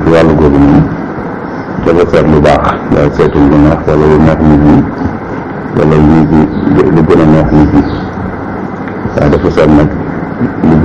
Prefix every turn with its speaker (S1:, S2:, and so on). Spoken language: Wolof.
S1: ci wàllu googu moom dafa seet lu baax daal seetul lu neex wala lu neex nit ñi wala lu gën a neex nit ñi waaye dafa seet nag lu